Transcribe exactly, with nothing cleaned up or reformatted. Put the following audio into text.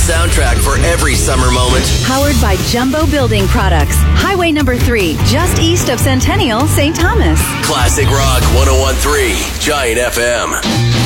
soundtrack for every summer moment. Powered by Jumbo Building Products. Highway number three, just east of Centennial, Saint Thomas. Classic Rock one oh one point three, Giant F M.